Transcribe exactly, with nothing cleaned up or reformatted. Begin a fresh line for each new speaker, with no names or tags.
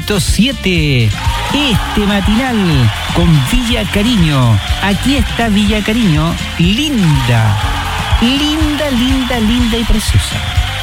punto siete. Este matinal con Villa Cariño. Aquí está Villa Cariño, linda, linda, linda, linda y preciosa.